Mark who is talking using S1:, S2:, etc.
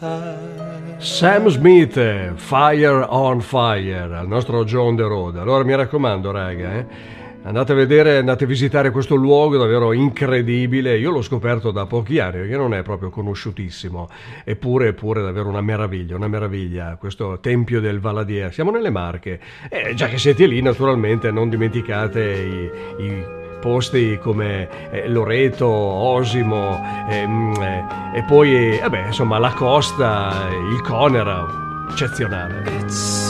S1: Sam Smith, Fire on Fire, al nostro John the Road. Allora mi raccomando, raga, andate a vedere, andate a visitare questo luogo davvero incredibile. Io l'ho scoperto da pochi anni, perché non è proprio conosciutissimo, eppure davvero una meraviglia, questo Tempio del Valadier. Siamo nelle Marche, già che siete lì naturalmente non dimenticate i posti come Loreto, Osimo, e poi insomma la costa, il Conera, eccezionale.